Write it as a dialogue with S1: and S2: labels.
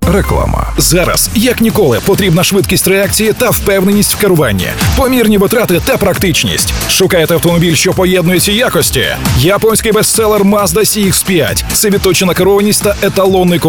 S1: Реклама. Зараз, як ніколи, потрібна швидкість реакції та впевненість в керуванні, помірні витрати та практичність. Шукаєте автомобіль, що поєднує ці якості? Японський бестселер Mazda CX-5 – це відточена керованість та еталонний